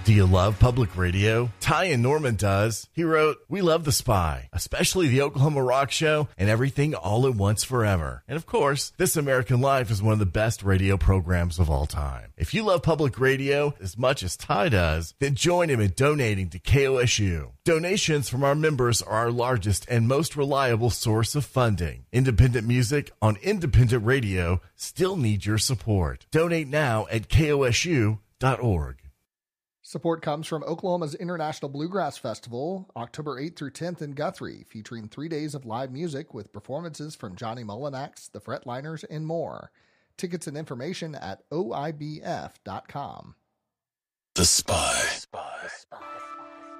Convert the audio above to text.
Do you love public radio? Ty Norman does. He wrote, "We love The Spy, especially the Oklahoma Rock Show and Everything All at Once Forever. And of course, This American Life is one of the best radio programs of all time." If you love public radio as much as Ty does, then join him in donating to KOSU. Donations from our members are our largest and most reliable source of funding. Independent music on independent radio still needs your support. Donate now at kosu.org. Support comes from Oklahoma's International Bluegrass Festival, October 8th through 10th in Guthrie, featuring 3 days of live music with performances from Johnny Mullinax, the Fretliners, and more. Tickets and information at oibf.com. The Spy.